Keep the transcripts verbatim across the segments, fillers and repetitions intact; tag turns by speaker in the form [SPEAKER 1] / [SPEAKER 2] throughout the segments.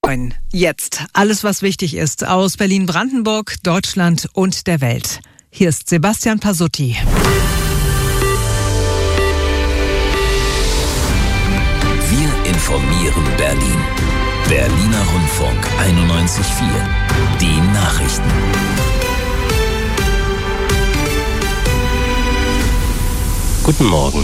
[SPEAKER 1] Jetzt alles, was wichtig ist aus Berlin-Brandenburg, Deutschland und der Welt. Hier ist Sebastian Pasutti.
[SPEAKER 2] Wir informieren Berlin. Berliner Rundfunk einundneunzig Komma vier. Die Nachrichten.
[SPEAKER 3] Guten Morgen.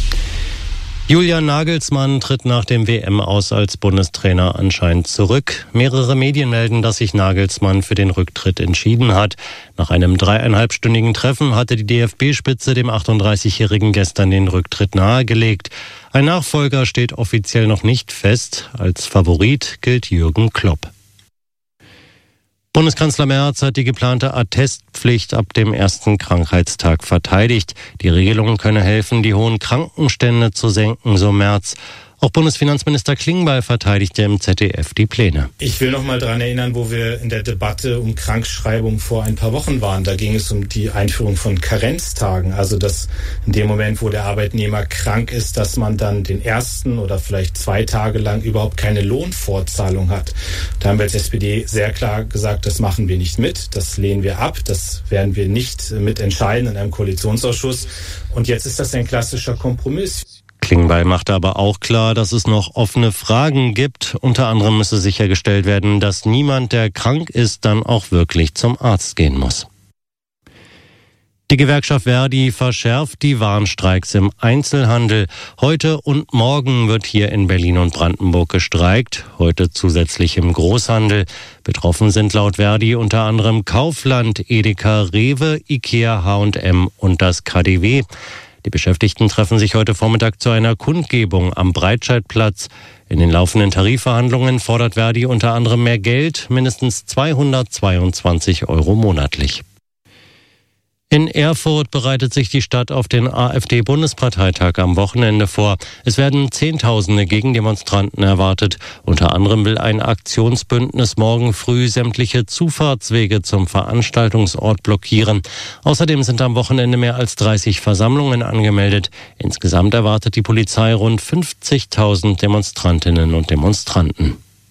[SPEAKER 3] Julian Nagelsmann tritt nach dem W M-Aus als Bundestrainer anscheinend zurück. Mehrere Medien melden, dass sich Nagelsmann für den Rücktritt entschieden hat. Nach einem dreieinhalbstündigen Treffen hatte die D F B-Spitze dem achtunddreißigjährigen gestern den Rücktritt nahegelegt. Ein Nachfolger steht offiziell noch nicht fest. Als Favorit gilt Jürgen Klopp. Bundeskanzler Merz hat die geplante Attestpflicht ab dem ersten Krankheitstag verteidigt. Die Regelung könne helfen, die hohen Krankenstände zu senken, so Merz. Auch Bundesfinanzminister Klingbeil verteidigte im Z D F die Pläne.
[SPEAKER 4] Ich will noch mal daran erinnern, wo wir in der Debatte um Krankschreibung vor ein paar Wochen waren. Da ging es um die Einführung von Karenztagen. Also dass in dem Moment, wo der Arbeitnehmer krank ist, dass man dann den ersten oder vielleicht zwei Tage lang überhaupt keine Lohnfortzahlung hat. Da haben wir als S P D sehr klar gesagt, das machen wir nicht mit. Das lehnen wir ab. Das werden wir nicht mitentscheiden in einem Koalitionsausschuss. Und jetzt ist das ein klassischer Kompromiss.
[SPEAKER 3] Klingbeil machte aber auch klar, dass es noch offene Fragen gibt. Unter anderem müsse sichergestellt werden, dass niemand, der krank ist, dann auch wirklich zum Arzt gehen muss. Die Gewerkschaft Verdi verschärft die Warnstreiks im Einzelhandel. Heute und morgen wird hier in Berlin und Brandenburg gestreikt. Heute zusätzlich im Großhandel. Betroffen sind laut Verdi unter anderem Kaufland, Edeka, Rewe, Ikea, H und M und das K D W. Die Beschäftigten treffen sich heute Vormittag zu einer Kundgebung am Breitscheidplatz. In den laufenden Tarifverhandlungen fordert Verdi unter anderem mehr Geld, mindestens zweihundertzweiundzwanzig Euro monatlich. In Erfurt bereitet sich die Stadt auf den AfD-Bundesparteitag am Wochenende vor. Es werden Zehntausende Gegendemonstranten erwartet. Unter anderem will ein Aktionsbündnis morgen früh sämtliche Zufahrtswege zum Veranstaltungsort blockieren. Außerdem sind am Wochenende mehr als dreißig Versammlungen angemeldet. Insgesamt erwartet die Polizei rund fünfzigtausend Demonstrantinnen und Demonstranten.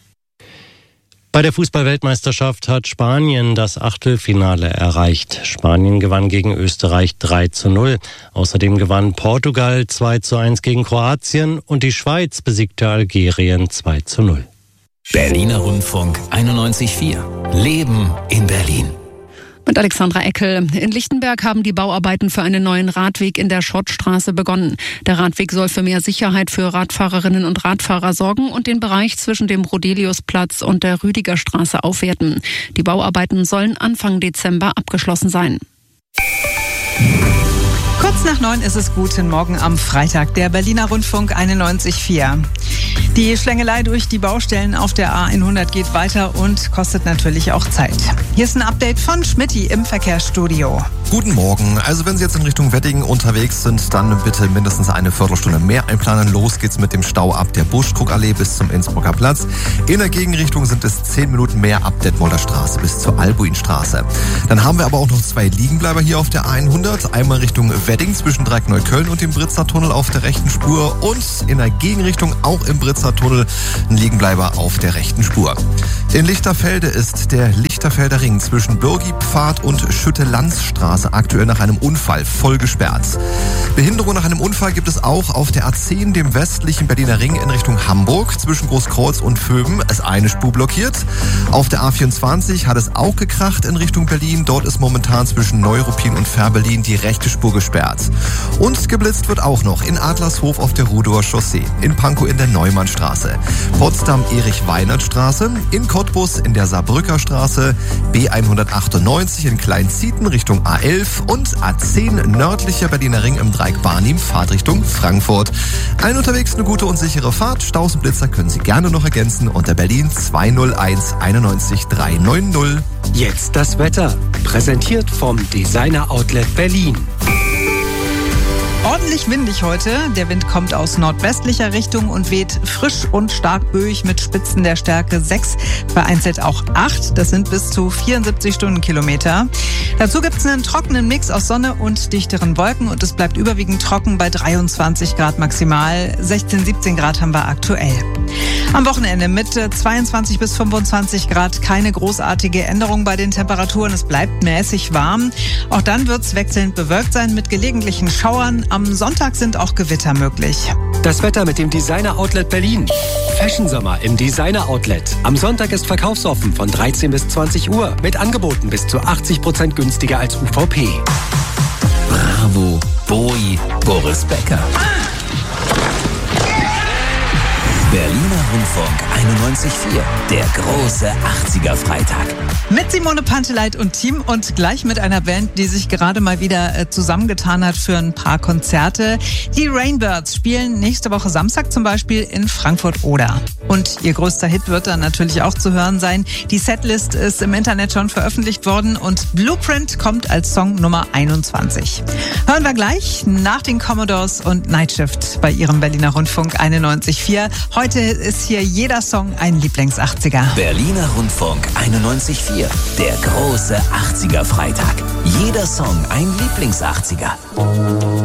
[SPEAKER 3] Bei der Fußball-Weltmeisterschaft hat Spanien das Achtelfinale erreicht. Spanien gewann gegen Österreich drei zu null. Außerdem gewann Portugal zwei zu eins gegen Kroatien und die Schweiz besiegte Algerien zwei zu null.
[SPEAKER 2] Berliner Rundfunk einundneunzig Komma vier. Leben in Berlin.
[SPEAKER 5] Mit Alexandra Eckel. In Lichtenberg haben die Bauarbeiten für einen neuen Radweg in der Schottstraße begonnen. Der Radweg soll für mehr Sicherheit für Radfahrerinnen und Radfahrer sorgen und den Bereich zwischen dem Rodeliusplatz und der Rüdigerstraße aufwerten. Die Bauarbeiten sollen Anfang Dezember abgeschlossen sein.
[SPEAKER 1] Kurz nach neun ist es Guten Morgen am Freitag, der Berliner Rundfunk einundneunzig Komma vier. Die Schlängelei durch die Baustellen auf der A hundert geht weiter und kostet natürlich auch Zeit. Hier ist ein Update von Schmitty im Verkehrsstudio.
[SPEAKER 6] Guten Morgen. Also wenn Sie jetzt in Richtung Wedding unterwegs sind, dann bitte mindestens eine Viertelstunde mehr einplanen. Los geht's mit dem Stau ab der Buschdruckallee bis zum Innsbrucker Platz. In der Gegenrichtung sind es zehn Minuten mehr ab Detmolder Straße bis zur Albuinstraße. Dann haben wir aber auch noch zwei Liegenbleiber hier auf der A hundert. Einmal Richtung Wedding zwischen Dreieckneukölln und dem Britzer Tunnel auf der rechten Spur und in der Gegenrichtung auch im Britzer Tunnel ein Liegenbleiber auf der rechten Spur. In Lichterfelde ist der Lichterfelder Ring zwischen Bürgipfad und Schütte-Lanz-Straße aktuell nach einem Unfall voll gesperrt. Behinderung nach einem Unfall gibt es auch auf der A zehn, dem westlichen Berliner Ring in Richtung Hamburg. Zwischen Großkreuz und Vöben ist eine Spur blockiert. Auf der A vierundzwanzig hat es auch gekracht in Richtung Berlin. Dort ist momentan zwischen Neuruppin und Fährberlin die rechte Spur gesperrt. Und geblitzt wird auch noch in Adlershof auf der Rudower Chaussee, in Pankow in der Neumannstraße, Potsdam-Erich-Weinert-Straße, in Cottbus in der Saarbrücker Straße, B hundertachtundneunzig in Kleinzieten Richtung A elf und A zehn nördlicher Berliner Ring im Dreieck Barnim, Fahrtrichtung Frankfurt. Allen unterwegs eine gute und sichere Fahrt. Staus und Blitzer können Sie gerne noch ergänzen unter Berlin zwei null eins einundneunzig drei neun null.
[SPEAKER 7] Jetzt das Wetter, präsentiert vom Designer Outlet Berlin.
[SPEAKER 1] Ordentlich windig heute. Der Wind kommt aus nordwestlicher Richtung und weht frisch und stark böig mit Spitzen der Stärke sechs, vereinzelt auch acht. Das sind bis zu vierundsiebzig Stundenkilometer. Dazu gibt es einen trockenen Mix aus Sonne und dichteren Wolken und es bleibt überwiegend trocken bei dreiundzwanzig Grad maximal. sechzehn, siebzehn Grad haben wir aktuell. Am Wochenende mit zweiundzwanzig bis fünfundzwanzig Grad keine großartige Änderung bei den Temperaturen. Es bleibt mäßig warm. Auch dann wird es wechselnd bewölkt sein mit gelegentlichen Schauern. Am Sonntag sind auch Gewitter möglich.
[SPEAKER 7] Das Wetter mit dem Designer Outlet Berlin. Fashion Sommer im Designer Outlet. Am Sonntag ist verkaufsoffen von dreizehn bis zwanzig Uhr mit Angeboten bis zu achtzig Prozent günstiger als U V P.
[SPEAKER 2] Bravo, Bowie, Boris Becker. Berliner Rundfunk einundneunzig Komma vier, der große achtziger-Freitag.
[SPEAKER 1] Mit Simone Panteleit und Team und gleich mit einer Band, die sich gerade mal wieder äh, zusammengetan hat für ein paar Konzerte. Die Rainbirds spielen nächste Woche Samstag zum Beispiel in Frankfurt-Oder. Und ihr größter Hit wird dann natürlich auch zu hören sein. Die Setlist ist im Internet schon veröffentlicht worden und Blueprint kommt als Song Nummer einundzwanzig. Hören wir gleich nach den Commodores und Nightshift bei ihrem Berliner Rundfunk einundneunzig Komma vier. Heute ist hier jeder Song ein Lieblingsachtziger.
[SPEAKER 2] Berliner Rundfunk einundneunzig Komma vier, der große achtziger-Freitag. Jeder Song ein Lieblingsachtziger.